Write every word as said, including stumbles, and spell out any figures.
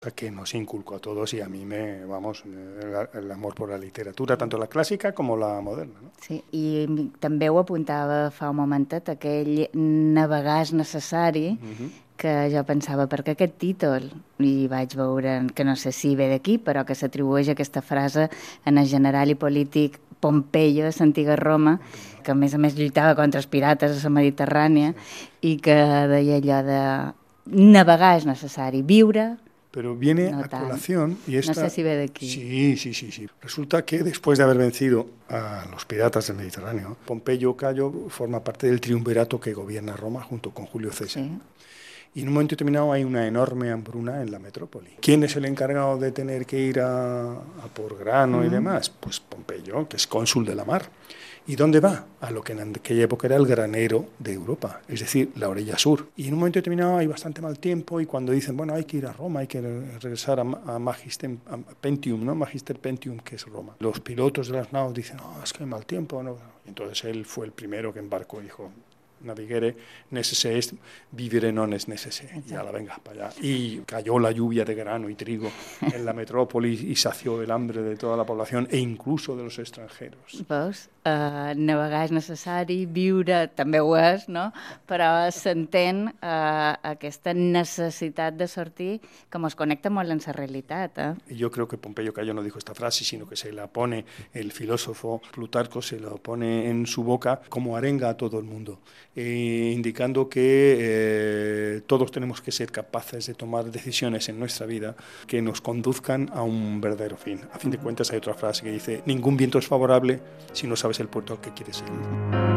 que nos inculcó a todos y a mí me, vamos, el, el amor por la literatura, tanto la clàssica com la moderna. No? Sí, i també ho apuntava fa un momentet, aquell navegar és necessari, uh-huh. que jo pensava, per què aquest títol? I vaig veure, que no sé si ve d'aquí, però que s'atribueix aquesta frase en el general i polític Pompeyo, de l'antiga Roma, que a més a més lluitava contra els pirates a la Mediterrània, i que deia allò de navegar és necessari, viure... Pero viene no a colación y esta... No sé si ve de aquí. Sí, sí, sí, sí. Resulta que después de haber vencido a los piratas del Mediterráneo, Pompeyo Cayo forma parte del triunvirato que gobierna Roma junto con Julio César. Sí. Y en un momento determinado hay una enorme hambruna en la metrópoli. ¿Quién es el encargado de tener que ir a, a por grano uh-huh. y demás? Pues Pompeyo, que es cónsul de la mar. ¿Y dónde va? A lo que en aquella época era el granero de Europa, es decir, la orilla sur. Y en un momento determinado hay bastante mal tiempo y cuando dicen, bueno, hay que ir a Roma, hay que regresar a, a Magister a Pentium, ¿no? Magister Pentium, que es Roma. Los pilotos de las naves dicen, no, es que hay mal tiempo. ¿No? Entonces él fue el primero que embarcó y dijo, navigere necesse est, vivere non es necesse. Y ala, venga, para allá. Y cayó la lluvia de grano y trigo en la metrópoli y sació el hambre de toda la población e incluso de los extranjeros. Veus? Uh, navegar és necessari, viure també ho és, no? Però s'entén uh, aquesta necessitat de sortir com es connecta molt en la realitat. Eh? Y yo creo que Pompeyo Cayo no dijo esta frase, sino que se la pone el filósofo Plutarco, se la pone en su boca como arenga a todo el mundo. Eh, indicando que eh, todos tenemos que ser capaces de tomar decisiones en nuestra vida que nos conduzcan a un verdadero fin. A fin de cuentas hay otra frase que dice, ningún viento es favorable si no sabes el puerto al que quieres ir.